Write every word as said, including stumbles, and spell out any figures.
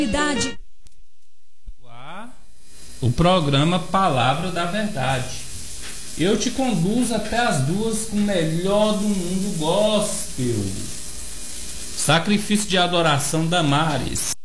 Verdade. O programa Palavra da Verdade. Eu te conduzo até as duas com o melhor do mundo gospel. Sacrifício de adoração da Maris.